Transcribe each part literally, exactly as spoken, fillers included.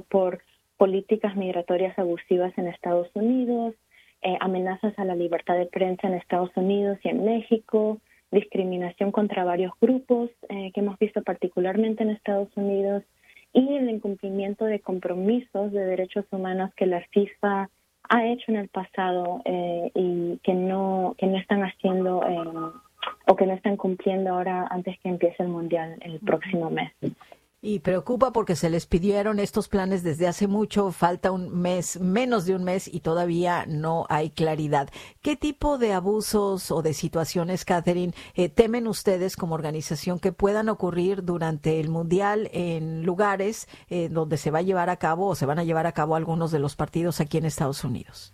por políticas migratorias abusivas en Estados Unidos, eh, amenazas a la libertad de prensa en Estados Unidos y en México, discriminación contra varios grupos eh, que hemos visto particularmente en Estados Unidos, y el incumplimiento de compromisos de derechos humanos que la FIFA ha hecho en el pasado eh, y que no que no están haciendo eh, o que no están cumpliendo ahora antes que empiece el Mundial el próximo mes. Y preocupa porque se les pidieron estos planes desde hace mucho, falta un mes, menos de un mes y todavía no hay claridad. ¿Qué tipo de abusos o de situaciones, Catherine, eh, temen ustedes como organización que puedan ocurrir durante el Mundial en lugares eh, donde se va a llevar a cabo o se van a llevar a cabo algunos de los partidos aquí en Estados Unidos?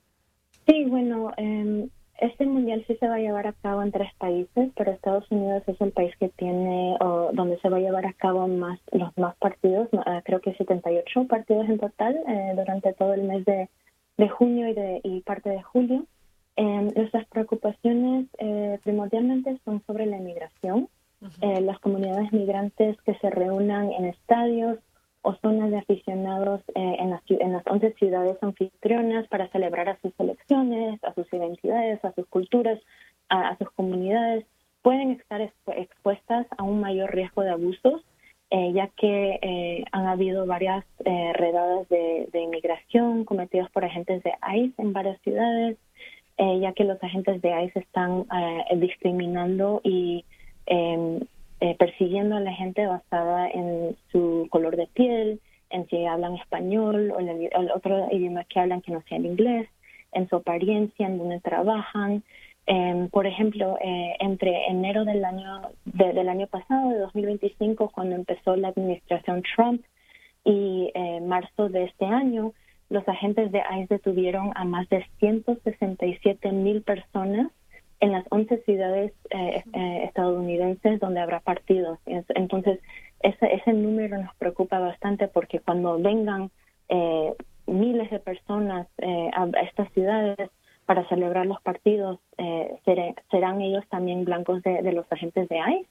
Sí, bueno, eh, este mundial sí se va a llevar a cabo en tres países, pero Estados Unidos es el país que tiene, o donde se va a llevar a cabo más los más partidos, uh, creo que setenta y ocho partidos en total eh, durante todo el mes de, de junio y, de, y parte de julio. Eh, nuestras preocupaciones eh, primordialmente son sobre la inmigración, uh-huh. eh, las comunidades migrantes que se reúnan en estadios o zonas de aficionados eh, en, las, en las once ciudades anfitrionas para celebrar a sus selecciones, a sus identidades, a sus culturas, a, a sus comunidades, pueden estar expu- expuestas a un mayor riesgo de abusos, eh, ya que eh, han habido varias eh, redadas de, de inmigración cometidas por agentes de ICE en varias ciudades, eh, ya que los agentes de ICE están eh, discriminando y eh, Eh, persiguiendo a la gente basada en su color de piel, en si hablan español o el, el otro idioma que hablan que no sea el inglés, en su apariencia, en donde trabajan. Eh, por ejemplo, eh, entre enero del año de, del año pasado, de dos mil veinticinco, cuando empezó la administración Trump, y eh, marzo de este año, los agentes de ICE detuvieron a más de ciento sesenta y siete mil personas en las once ciudades eh, eh, estadounidenses donde habrá partidos. Entonces, ese, ese número nos preocupa bastante porque cuando vengan eh, miles de personas eh, a, a estas ciudades para celebrar los partidos, eh, seré, serán ellos también blancos de, de los agentes de ICE.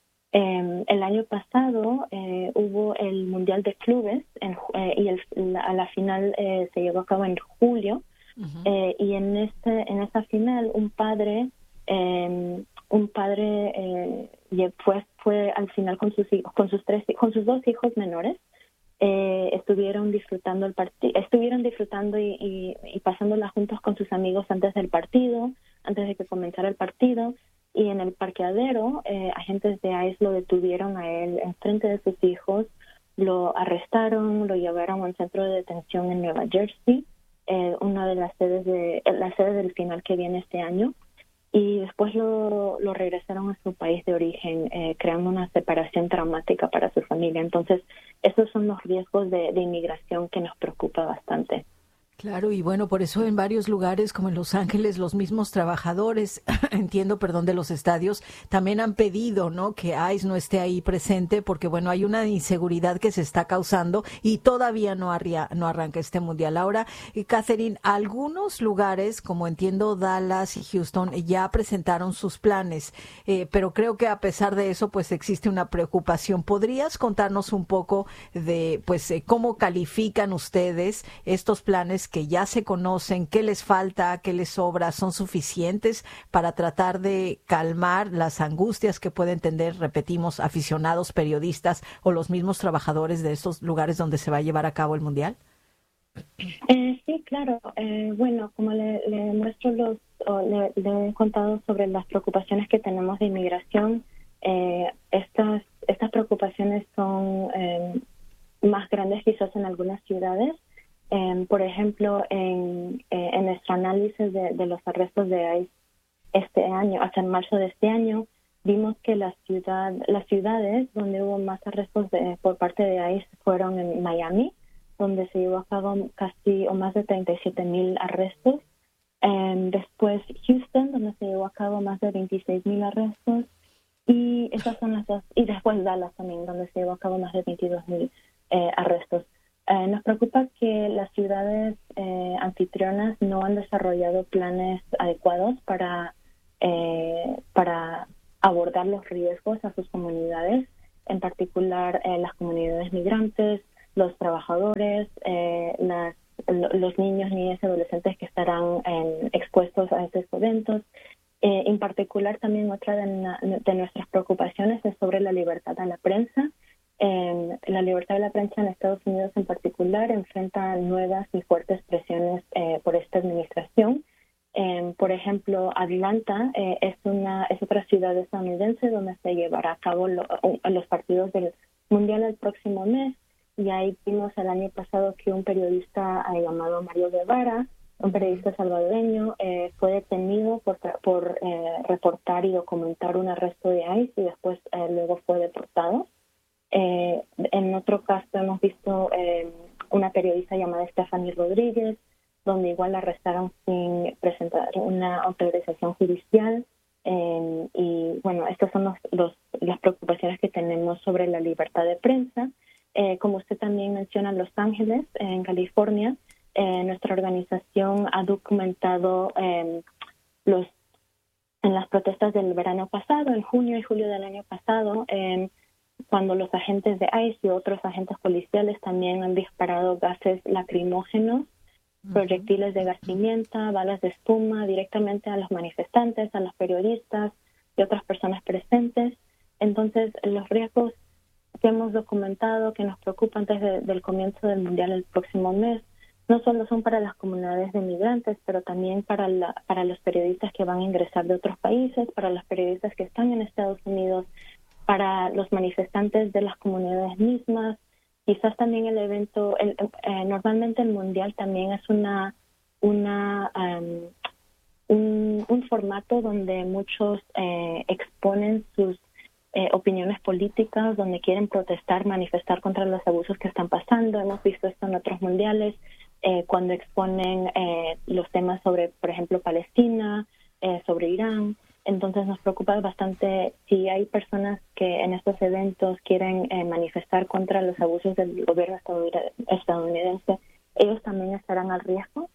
Eh, el año pasado eh, hubo el Mundial de Clubes en, eh, y el, la, a la final eh, se llevó a cabo en julio. Uh-huh. eh, y en, este, en esa final un padre Eh, un padre eh, fue fue al final con sus hijos, con sus tres con sus dos hijos menores, eh, estuvieron disfrutando el partido estuvieron disfrutando y, y, y pasándola juntos con sus amigos antes del partido antes de que comenzara el partido, y en el parqueadero eh, agentes de ICE lo detuvieron a él en frente de sus hijos, lo arrestaron, lo llevaron a un centro de detención en Nueva Jersey, eh, una de las sedes de la sede del final que viene este año. Y después lo, lo regresaron a su país de origen, eh, creando una separación traumática para su familia. Entonces, esos son los riesgos de, de inmigración que nos preocupa bastante. Claro, y bueno, por eso en varios lugares, como en Los Ángeles, los mismos trabajadores, entiendo, perdón, de los estadios, también han pedido, ¿no?, que ICE no esté ahí presente, porque, bueno, hay una inseguridad que se está causando y todavía no, arria, no arranca este mundial. Ahora, Catherine, algunos lugares, como entiendo Dallas y Houston, ya presentaron sus planes, eh, pero creo que a pesar de eso, pues existe una preocupación. ¿Podrías contarnos un poco de, pues, eh, cómo califican ustedes estos planes que ya se conocen? ¿Qué les falta? ¿Qué les sobra? ¿Son suficientes para tratar de calmar las angustias que pueden tener, repetimos, aficionados, periodistas o los mismos trabajadores de estos lugares donde se va a llevar a cabo el Mundial? Eh, sí, claro. Eh, bueno, como le, le muestro los, o le, le he contado sobre las preocupaciones que tenemos de inmigración, eh, estas, estas preocupaciones son eh, más grandes quizás en algunas ciudades. Eh, por ejemplo, en, eh, en nuestro análisis de, de los arrestos de ICE este año, hasta en marzo de este año, vimos que la ciudad, las ciudades donde hubo más arrestos de, por parte de ICE fueron en Miami, donde se llevó a cabo casi o más de treinta y siete mil arrestos. Eh, después Houston, donde se llevó a cabo más de veintiséis mil arrestos. Y esas son las dos. Y después Dallas también, donde se llevó a cabo más de veintidós mil eh, arrestos. Eh, nos preocupa que las ciudades eh, anfitrionas no han desarrollado planes adecuados para, eh, para abordar los riesgos a sus comunidades, en particular eh, las comunidades migrantes, los trabajadores, eh, las, los niños, niñas y adolescentes que estarán eh, expuestos a estos eventos. Eh, en particular, también otra de, na, de nuestras preocupaciones es sobre la libertad de la prensa. Eh, la libertad de la prensa en Estados Unidos en particular enfrenta nuevas y fuertes presiones eh, por esta administración. Eh, por ejemplo, Atlanta eh, es una es otra ciudad estadounidense donde se llevará a cabo lo, los partidos del Mundial el próximo mes, y ahí vimos el año pasado que un periodista eh, llamado Mario Guevara, un periodista salvadoreño, eh, fue detenido por, por eh, reportar y documentar un arresto de ICE y después eh, luego fue deportado. Eh, en otro caso hemos visto eh, una periodista llamada Stephanie Rodríguez, donde igual la arrestaron sin presentar una autorización judicial. Eh, y bueno, estas son los, los, las preocupaciones que tenemos sobre la libertad de prensa. Eh, como usted también menciona, Los Ángeles, en California, eh, nuestra organización ha documentado eh, los en las protestas del verano pasado, en junio y julio del año pasado, eh, cuando los agentes de ICE y otros agentes policiales también han disparado gases lacrimógenos, proyectiles de gas pimienta, balas de espuma directamente a los manifestantes, a los periodistas y otras personas presentes. Entonces, los riesgos que hemos documentado, que nos preocupan desde el comienzo del Mundial el próximo mes, no solo son para las comunidades de migrantes, pero también para, la, para los periodistas que van a ingresar de otros países, para los periodistas que están en Estados Unidos, para los manifestantes de las comunidades mismas. Quizás también el evento, el, eh, normalmente el Mundial también es una, una um, un, un formato donde muchos eh, exponen sus eh, opiniones políticas, donde quieren protestar, manifestar contra los abusos que están pasando. Hemos visto esto en otros mundiales, eh, cuando exponen eh, los temas sobre, por ejemplo, Palestina, eh, sobre Irán. Entonces nos preocupa bastante si hay personas que en estos eventos quieren eh, manifestar contra los abusos del gobierno estadounidense, ellos también estarán al riesgo.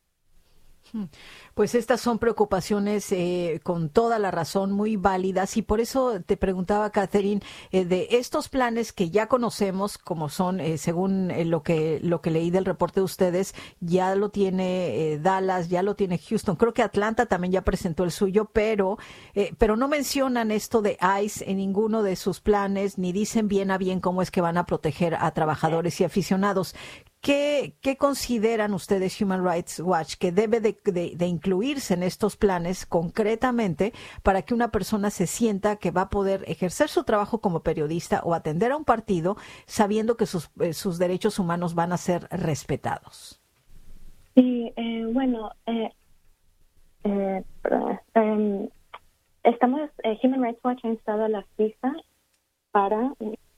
Pues estas son preocupaciones eh, con toda la razón muy válidas, y por eso te preguntaba, Catherine, eh, de estos planes que ya conocemos, como son, eh, según eh, lo que lo que leí del reporte de ustedes, ya lo tiene eh, Dallas, ya lo tiene Houston, creo que Atlanta también ya presentó el suyo, pero eh, pero no mencionan esto de ICE en ninguno de sus planes, ni dicen bien a bien cómo es que van a proteger a trabajadores y aficionados. ¿Qué, ¿Qué consideran ustedes, Human Rights Watch, que debe de, de, de incluirse en estos planes concretamente para que una persona se sienta que va a poder ejercer su trabajo como periodista o atender a un partido sabiendo que sus, eh, sus derechos humanos van a ser respetados? Sí, eh, bueno, eh, eh, eh, estamos, eh, Human Rights Watch ha instado a la FIFA para...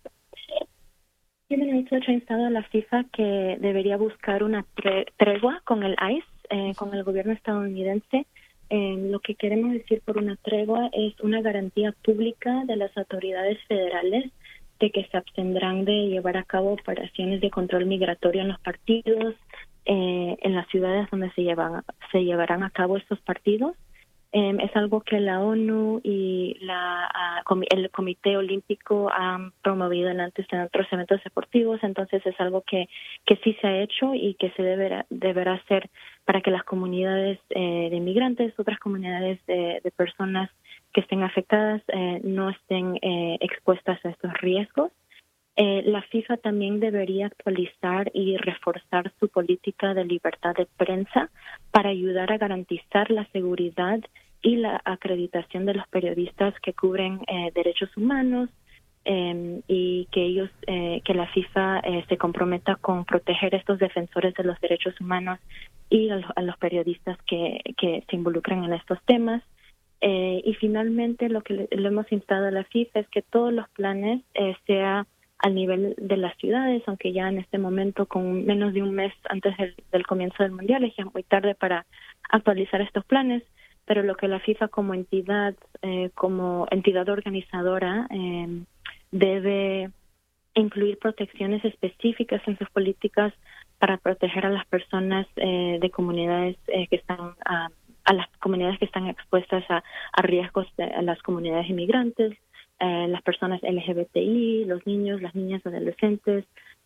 Human Rights Watch ha instado a la FIFA que debería buscar una tre- tregua con el ICE, eh, con el gobierno estadounidense. Eh, lo que queremos decir por una tregua es una garantía pública de las autoridades federales de que se abstendrán de llevar a cabo operaciones de control migratorio en los partidos, eh, en las ciudades donde se, llevan, se llevarán a cabo estos partidos. Eh, es algo que la ONU y la, uh, el Comité Olímpico han promovido en antes en otros eventos deportivos, entonces es algo que, que sí se ha hecho y que se deberá, deberá hacer para que las comunidades eh, de inmigrantes, otras comunidades de, de personas que estén afectadas, eh, no estén eh, expuestas a estos riesgos. Eh, la FIFA también debería actualizar y reforzar su política de libertad de prensa para ayudar a garantizar la seguridad y la acreditación de los periodistas que cubren eh, derechos humanos, eh, y que ellos, eh, que la FIFA eh, se comprometa con proteger a estos defensores de los derechos humanos y a los, a los periodistas que, que se involucran en estos temas. Eh, y finalmente lo que le, le hemos instado a la FIFA es que todos los planes eh, sea al nivel de las ciudades, aunque ya en este momento, con menos de un mes antes del, del comienzo del Mundial, es ya muy tarde para actualizar estos planes, pero lo que la FIFA como entidad, eh, como entidad organizadora, eh, debe incluir protecciones específicas en sus políticas para proteger a las personas eh, de comunidades eh, que están a, a las comunidades que están expuestas a, a riesgos de a las comunidades inmigrantes, Eh, las personas L G B T I, los niños, las niñas, adolescentes,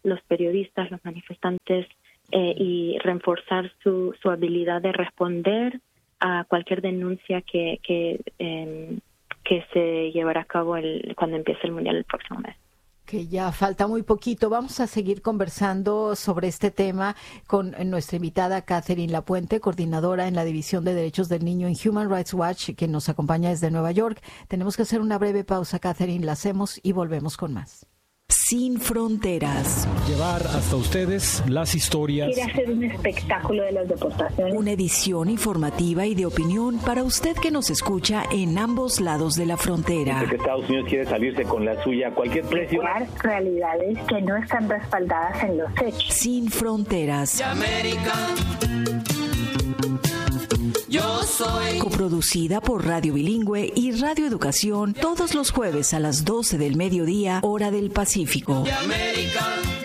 los periodistas, los manifestantes eh, y reforzar su, su habilidad de responder a cualquier denuncia que que, eh, que se llevará a cabo el, cuando empiece el Mundial el próximo mes. Que ya falta muy poquito. Vamos a seguir conversando sobre este tema con nuestra invitada Catherine Lapuente, coordinadora en la División de Derechos del Niño en Human Rights Watch, que nos acompaña desde Nueva York. Tenemos que hacer una breve pausa, Catherine, la hacemos y volvemos con más. Sin fronteras. Llevar hasta ustedes las historias. Quiere hacer un espectáculo de las deportaciones. Una edición informativa y de opinión para usted que nos escucha en ambos lados de la frontera. Porque Estados Unidos quiere salirse con la suya a cualquier precio. Realidades que no están respaldadas en los hechos. Sin fronteras. América. Yo soy. Coproducida por Radio Bilingüe y Radio Educación todos los jueves a las doce del mediodía, hora del Pacífico. De América.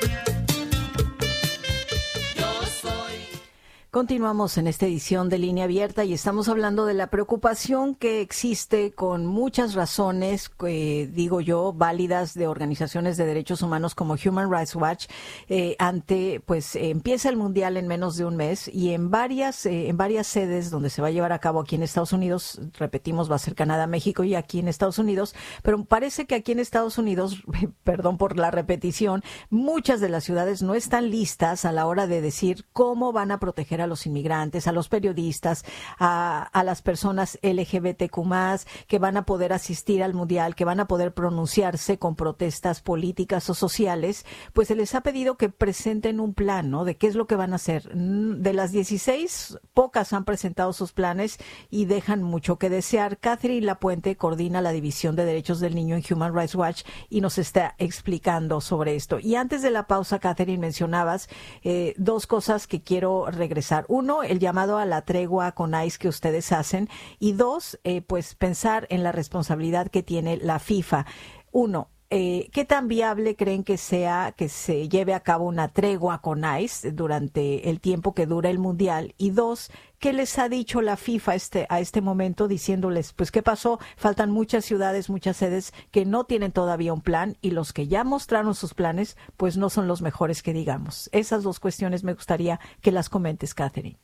Continuamos en esta edición de Línea Abierta y estamos hablando de la preocupación que existe con muchas razones, eh, digo yo, válidas de organizaciones de derechos humanos como Human Rights Watch, eh, ante, pues, eh, empieza el Mundial en menos de un mes y en varias, eh, en varias sedes donde se va a llevar a cabo aquí en Estados Unidos, repetimos, va a ser Canadá, México y aquí en Estados Unidos, pero parece que aquí en Estados Unidos, perdón por la repetición, muchas de las ciudades no están listas a la hora de decir cómo van a proteger a a los inmigrantes, a los periodistas, a, a las personas L G B T Q más, que van a poder asistir al Mundial, que van a poder pronunciarse con protestas políticas o sociales, pues se les ha pedido que presenten un plan, ¿no? De qué es lo que van a hacer. De las dieciséis, pocas han presentado sus planes y dejan mucho que desear. Catherine Lapuente coordina la División de Derechos del Niño en Human Rights Watch y nos está explicando sobre esto. Y antes de la pausa, Catherine, mencionabas eh, dos cosas que quiero regresar. Uno, el llamado a la tregua con ICE que ustedes hacen. Y dos, eh, pues pensar en la responsabilidad que tiene la FIFA. Uno, eh, ¿qué tan viable creen que sea que se lleve a cabo una tregua con ICE durante el tiempo que dura el Mundial? Y dos, ¿qué les ha dicho la FIFA este, a este momento diciéndoles, pues, qué pasó? Faltan muchas ciudades, muchas sedes que no tienen todavía un plan y los que ya mostraron sus planes, pues no son los mejores que digamos. Esas dos cuestiones me gustaría que las comentes, Catherine.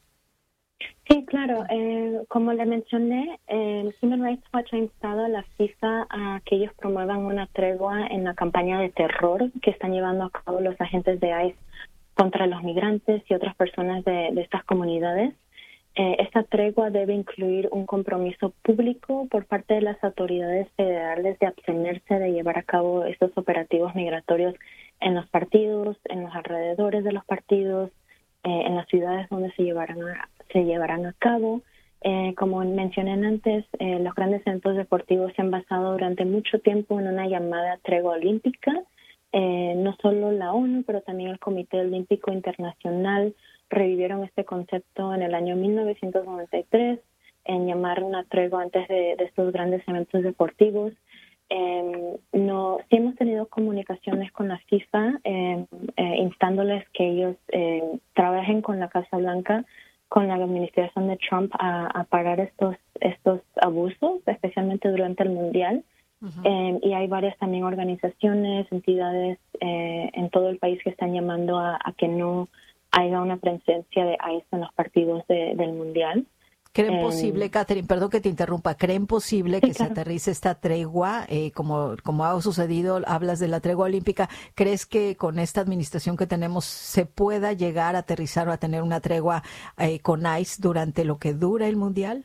Sí, claro. Eh, como le mencioné, el Human Rights Watch ha instado a la FIFA a que ellos promuevan una tregua en la campaña de terror que están llevando a cabo los agentes de ICE contra los migrantes y otras personas de, de estas comunidades. Eh, esta tregua debe incluir un compromiso público por parte de las autoridades federales de abstenerse de llevar a cabo estos operativos migratorios en los partidos, en los alrededores de los partidos, eh, en las ciudades donde se llevarán a, se llevarán a cabo. Eh, como mencioné antes, eh, los grandes eventos deportivos se han basado durante mucho tiempo en una llamada tregua olímpica. Eh, no solo la ONU, pero también el Comité Olímpico Internacional revivieron este concepto en el año mil novecientos noventa y tres, en llamar una tregua antes de, de estos grandes eventos deportivos. Eh, no, sí hemos tenido comunicaciones con la FIFA, eh, eh, instándoles que ellos eh, trabajen con la Casa Blanca, con la administración de Trump a, a parar estos, estos abusos, especialmente durante el Mundial. Uh-huh. Eh, y hay varias también organizaciones, entidades eh, en todo el país que están llamando a, a que no haya una presencia de ICE en los partidos de, del Mundial. ¿Creen eh, posible, Catherine, perdón que te interrumpa, ¿creen posible que sí, claro. se aterrice esta tregua, eh, como, como ha sucedido, hablas de la tregua olímpica, ¿crees que con esta administración que tenemos se pueda llegar a aterrizar o a tener una tregua eh, con ICE durante lo que dura el Mundial?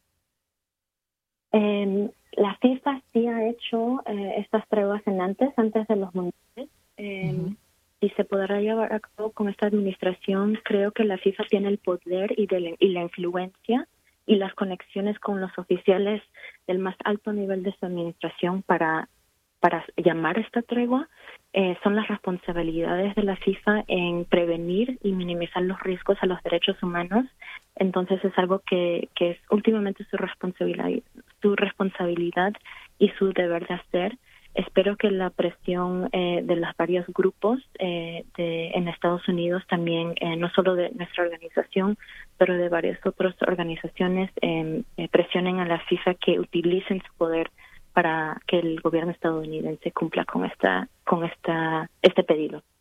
Eh, la FIFA sí ha hecho eh, estas treguas en antes, antes de los Mundiales. Eh, uh-huh. Y se podrá llevar a cabo con esta administración. Creo que la FIFA tiene el poder y, de la, y la influencia y las conexiones con los oficiales del más alto nivel de su administración para, para llamar esta tregua. Eh, son las responsabilidades de la FIFA en prevenir y minimizar los riesgos a los derechos humanos. Entonces es algo que, que es últimamente su responsabilidad, su responsabilidad y su deber de hacer. Espero que la presión eh, de los varios grupos eh, de, en Estados Unidos también, eh, no solo de nuestra organización, pero de varias otras organizaciones, eh, eh, presionen a la FIFA que utilicen su poder para que el gobierno estadounidense cumpla con esta, con esta, este pedido.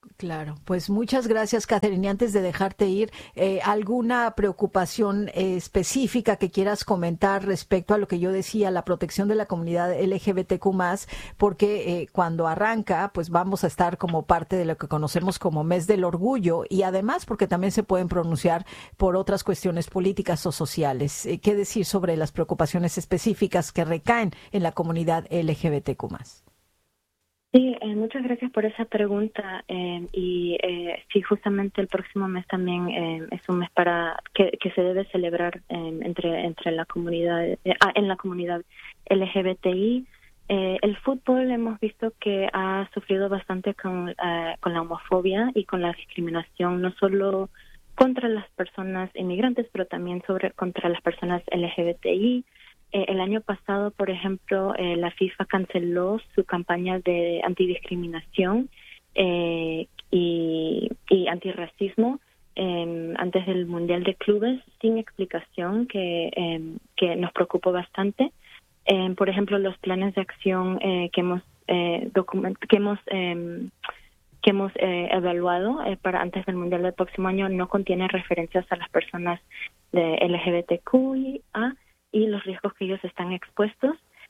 Claro, pues muchas gracias, Catherine. Y antes de dejarte ir, eh, ¿alguna preocupación eh, específica que quieras comentar respecto a lo que yo decía, la protección de la comunidad L G B T Q más? Porque eh, cuando arranca, pues vamos a estar como parte de lo que conocemos como Mes del Orgullo y además porque también se pueden pronunciar por otras cuestiones políticas o sociales. Eh, ¿Qué decir sobre las preocupaciones específicas que recaen en la comunidad L G B T Q más? Sí, eh, muchas gracias por esa pregunta eh, y eh, sí, justamente el próximo mes también eh, es un mes para que, que se debe celebrar eh, entre entre la comunidad eh, ah, en la comunidad L G B T I. Eh, el fútbol hemos visto que ha sufrido bastante con uh, con la homofobia y con la discriminación, no solo contra las personas inmigrantes, pero también sobre contra las personas L G B T I. Eh, el año pasado, por ejemplo, eh, la FIFA canceló su campaña de antidiscriminación eh, y, y antirracismo eh, antes del Mundial de Clubes sin explicación, que, eh, que nos preocupó bastante. Eh, por ejemplo, los planes de acción eh, que hemos eh, document que hemos eh, que hemos eh, evaluado eh, para antes del Mundial del próximo año no contienen referencias a las personas de L G B T Q I A y los riesgos que ellos están expuestos.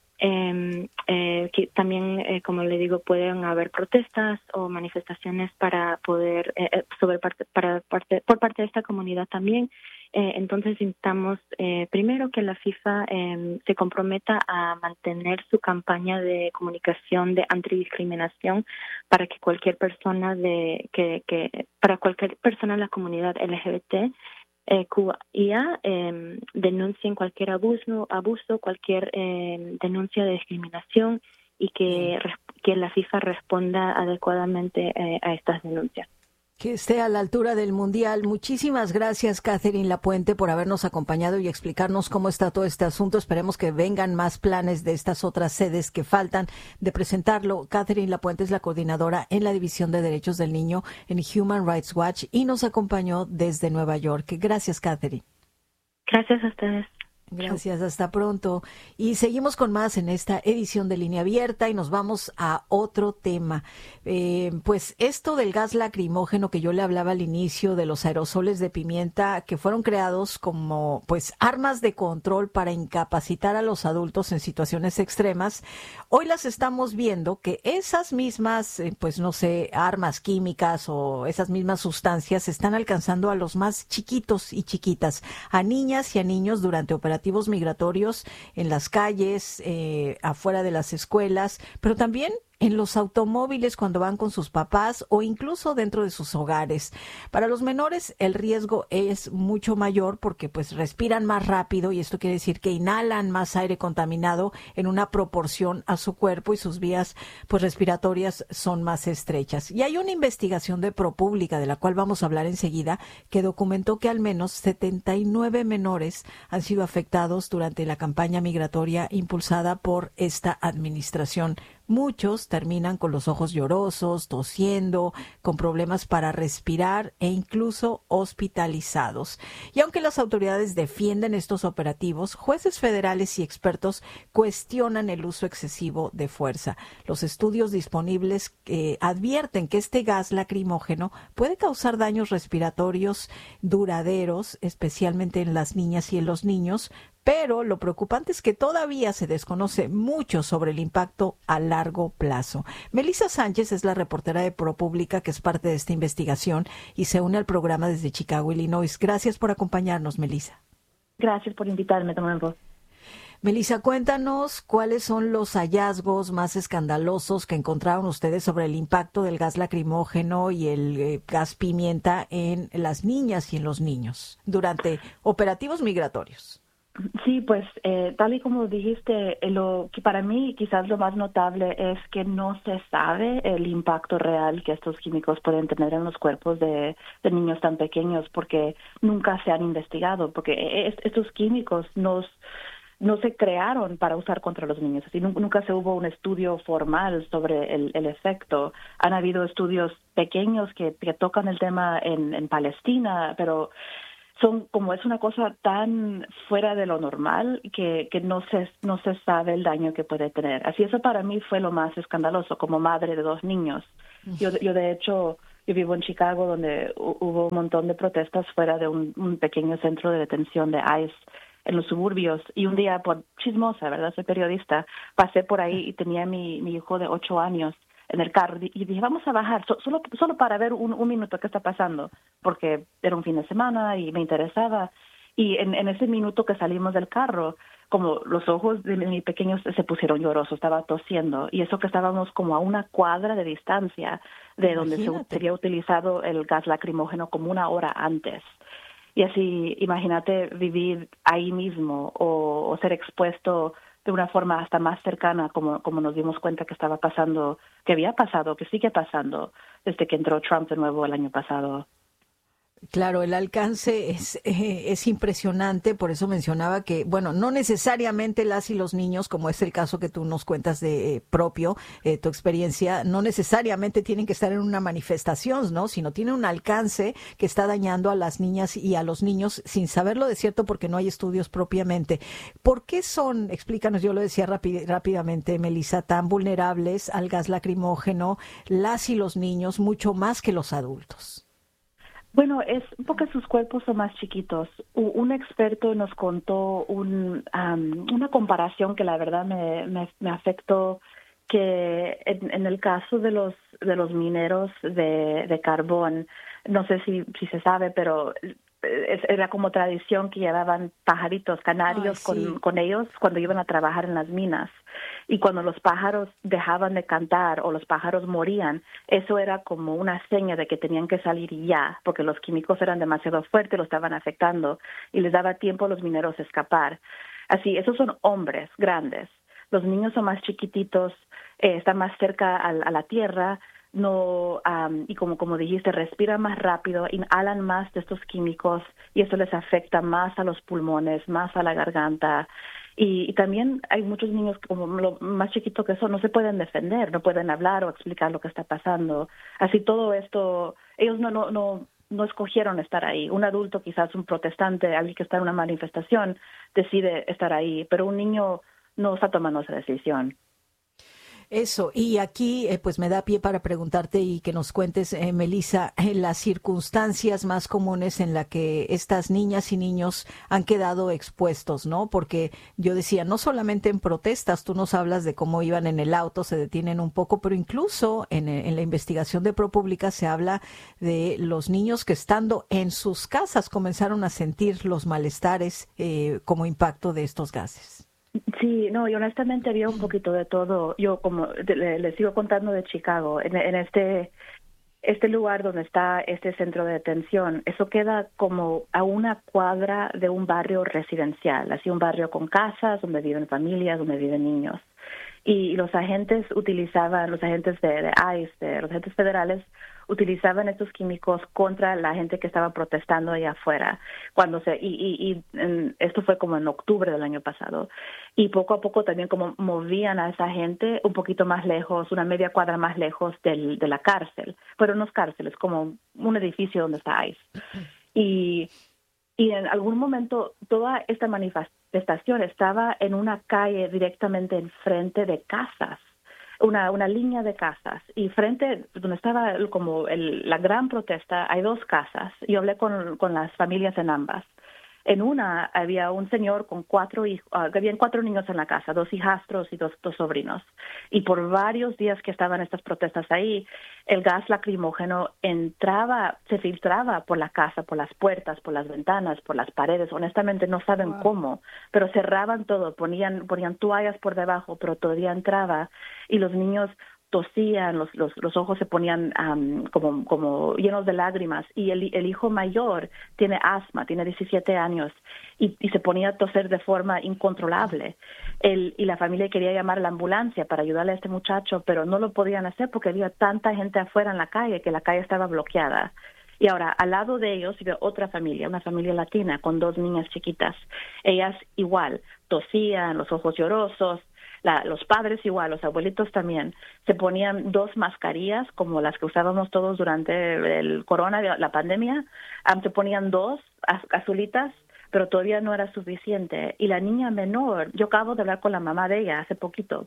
Eh, eh, que también, eh, como le digo, pueden haber protestas o manifestaciones para poder, eh, sobre parte, para parte, por parte de esta comunidad también. Eh, entonces, instamos eh, primero que la FIFA eh, se comprometa a mantener su campaña de comunicación de antidiscriminación para que cualquier persona de que, que para cualquier persona de la comunidad L G B T Eh, Q I A eh, denuncien cualquier abuso, abuso cualquier eh, denuncia de discriminación y que, que la FIFA responda adecuadamente eh, a estas denuncias. Que esté a la altura del Mundial. Muchísimas gracias, Catherine Lapuente, por habernos acompañado y explicarnos cómo está todo este asunto. Esperemos que vengan más planes de estas otras sedes que faltan de presentarlo. Catherine Lapuente es la coordinadora en la División de Derechos del Niño en Human Rights Watch y nos acompañó desde Nueva York. Gracias, Catherine. Gracias a ustedes. Gracias, hasta pronto. Y seguimos con más en esta edición de Línea Abierta y nos vamos a otro tema. Eh, pues esto del gas lacrimógeno que yo le hablaba al inicio, de los aerosoles de pimienta que fueron creados como pues armas de control para incapacitar a los adultos en situaciones extremas, hoy las estamos viendo que esas mismas, eh, pues no sé, armas químicas o esas mismas sustancias están alcanzando a los más chiquitos y chiquitas, a niñas y a niños durante operaciones migratorios en las calles, eh, afuera de las escuelas, pero también en los automóviles cuando van con sus papás o incluso dentro de sus hogares. Para los menores el riesgo es mucho mayor porque pues respiran más rápido y esto quiere decir que inhalan más aire contaminado en una proporción a su cuerpo y sus vías pues respiratorias son más estrechas. Y hay una investigación de ProPublica de la cual vamos a hablar enseguida que documentó que al menos setenta y nueve menores han sido afectados durante la campaña migratoria impulsada por esta administración. Muchos terminan con los ojos llorosos, tosiendo, con problemas para respirar e incluso hospitalizados. Y aunque las autoridades defienden estos operativos, jueces federales y expertos cuestionan el uso excesivo de fuerza. Los estudios disponibles eh, advierten que este gas lacrimógeno puede causar daños respiratorios duraderos, especialmente en las niñas y en los niños, pero lo preocupante es que todavía se desconoce mucho sobre el impacto a largo plazo. Melissa Sánchez es la reportera de ProPublica que es parte de esta investigación y se une al programa desde Chicago, Illinois. Gracias por acompañarnos, Melissa. Gracias por invitarme a tomar voz. Melissa, cuéntanos cuáles son los hallazgos más escandalosos que encontraron ustedes sobre el impacto del gas lacrimógeno y el eh, gas pimienta en las niñas y en los niños durante operativos migratorios. Sí, pues eh, tal y como dijiste, lo que para mí quizás lo más notable es que no se sabe el impacto real que estos químicos pueden tener en los cuerpos de, de niños tan pequeños porque nunca se han investigado, porque es, estos químicos nos no se crearon para usar contra los niños, así nunca se hubo un estudio formal sobre el, el efecto. Han habido estudios pequeños que, que tocan el tema en, en Palestina, pero son como es una cosa tan fuera de lo normal que, que no se no se sabe el daño que puede tener. Así eso para mí fue lo más escandaloso como madre de dos niños. Yo, yo de hecho yo vivo en Chicago, donde hubo un montón de protestas fuera de un, un pequeño centro de detención de ICE en los suburbios. Y un día, por chismosa, ¿verdad? Soy periodista, pasé por ahí y tenía mi, mi hijo de ocho años en el carro y dije, vamos a bajar, so, solo solo para ver un, un minuto qué está pasando, porque era un fin de semana y me interesaba. Y en, en ese minuto que salimos del carro, como los ojos de mi pequeño se pusieron llorosos, estaba tosiendo, y eso que estábamos como a una cuadra de distancia de donde se, se había utilizado el gas lacrimógeno como una hora antes. Y así, imagínate vivir ahí mismo o, o ser expuesto de una forma hasta más cercana, como, como nos dimos cuenta que estaba pasando, que había pasado, que sigue pasando desde que entró Trump de nuevo el año pasado. Claro, el alcance es, eh, es impresionante, por eso mencionaba que, bueno, no necesariamente las y los niños, como es el caso que tú nos cuentas de eh, propio, eh, tu experiencia, no necesariamente tienen que estar en una manifestación, ¿no? Sino tiene un alcance que está dañando a las niñas y a los niños sin saberlo de cierto porque no hay estudios propiamente. ¿Por qué son, explícanos, yo lo decía rápid, rápidamente, Melissa, tan vulnerables al gas lacrimógeno las y los niños mucho más que los adultos? Bueno, es porque sus cuerpos son más chiquitos. Un experto nos contó un, um, una comparación que la verdad me, me, me afectó, que en, en el caso de los de los mineros de, de carbón, no sé si, si se sabe, pero es, era como tradición que llevaban pajaritos, canarios, Ay, sí. con, con ellos cuando iban a trabajar en las minas. Y cuando los pájaros dejaban de cantar o los pájaros morían, eso era como una seña de que tenían que salir ya, porque los químicos eran demasiado fuertes, los estaban afectando y les daba tiempo a los mineros a escapar. Así, esos son hombres grandes. Los niños son más chiquititos, eh, están más cerca a, a la tierra, no um, y como como dijiste, respiran más rápido, inhalan más de estos químicos y eso les afecta más a los pulmones, más a la garganta. Y, y también hay muchos niños que, como lo más chiquitos que son, no se pueden defender, no pueden hablar o explicar lo que está pasando. Así todo esto, ellos no no no no escogieron estar ahí. Un adulto, quizás un protestante, alguien que está en una manifestación, decide estar ahí, pero un niño no está tomando esa decisión. Eso, y aquí eh, pues me da pie para preguntarte y que nos cuentes, eh, Melissa, eh, las circunstancias más comunes en las que estas niñas y niños han quedado expuestos, ¿no? Porque yo decía, no solamente en protestas, tú nos hablas de cómo iban en el auto, se detienen un poco, pero incluso en, en la investigación de ProPublica se habla de los niños que estando en sus casas comenzaron a sentir los malestares eh, como impacto de estos gases. Sí, no, y honestamente había un poquito de todo. Yo como le, le sigo contando de Chicago, en, en este este lugar donde está este centro de detención, eso queda como a una cuadra de un barrio residencial, así un barrio con casas donde viven familias, donde viven niños. Y los agentes utilizaban, los agentes de, de ICE, de los agentes federales, utilizaban estos químicos contra la gente que estaba protestando allá afuera. Cuando se y, y, y en, esto fue como en octubre del año pasado. Y poco a poco también como movían a esa gente un poquito más lejos, una media cuadra más lejos del, de la cárcel. Pero no es cárcel, es como un edificio donde está ICE. Y, y en algún momento toda esta manifestación estaba en una calle directamente enfrente de casas. Una, una línea de casas, y frente donde estaba como el, la gran protesta hay dos casas. Yo hablé con, con las familias en ambas. En una había un señor con cuatro hijos, uh, habían cuatro niños en la casa, dos hijastros y dos, dos sobrinos. Y por varios días que estaban estas protestas ahí, el gas lacrimógeno entraba, se filtraba por la casa, por las puertas, por las ventanas, por las paredes. Honestamente no saben wow. cómo, pero cerraban todo, ponían, ponían toallas por debajo, pero todavía entraba. Y los niños tosían, los, los, los ojos se ponían um, como, como llenos de lágrimas, y el, el hijo mayor tiene asma, tiene diecisiete años, y, y se ponía a toser de forma incontrolable. El, y la familia quería llamar a la ambulancia para ayudarle a este muchacho, pero no lo podían hacer porque había tanta gente afuera en la calle que la calle estaba bloqueada. Y ahora, al lado de ellos, había otra familia, una familia latina con dos niñas chiquitas. Ellas igual, tosían, los ojos llorosos. La, los padres igual, los abuelitos también, se ponían dos mascarillas como las que usábamos todos durante el corona, la pandemia, um, se ponían dos azulitas, pero todavía no era suficiente. Y la niña menor, yo acabo de hablar con la mamá de ella hace poquito,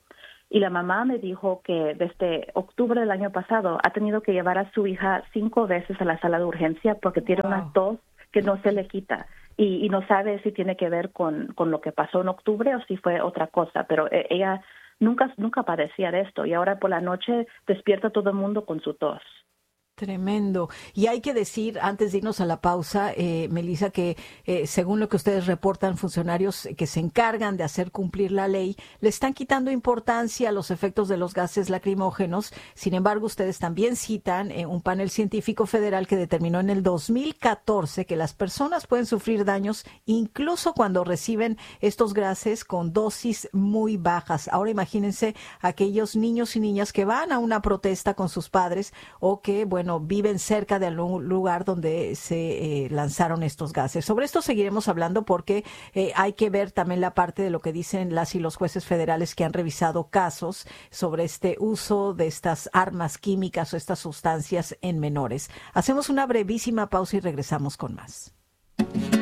Y la mamá me dijo que desde octubre del año pasado ha tenido que llevar a su hija cinco veces a la sala de urgencia porque tiene Wow. una tos que no se le quita. Y, y no sabe si tiene que ver con, con lo que pasó en octubre o si fue otra cosa. Pero eh, ella nunca, nunca padecía de esto. Y ahora por la noche despierta todo el mundo con su tos. Tremendo. Y hay que decir, antes de irnos a la pausa, eh, Melissa, que eh, según lo que ustedes reportan, funcionarios que se encargan de hacer cumplir la ley, le están quitando importancia a los efectos de los gases lacrimógenos. Sin embargo, ustedes también citan eh, un panel científico federal que determinó en el dos mil catorce que las personas pueden sufrir daños incluso cuando reciben estos gases con dosis muy bajas. Ahora imagínense aquellos niños y niñas que van a una protesta con sus padres o que, bueno, viven cerca de algún lugar donde se eh, lanzaron estos gases. Sobre esto seguiremos hablando porque eh, hay que ver también la parte de lo que dicen las y los jueces federales que han revisado casos sobre este uso de estas armas químicas o estas sustancias en menores. Hacemos una brevísima pausa y regresamos con más.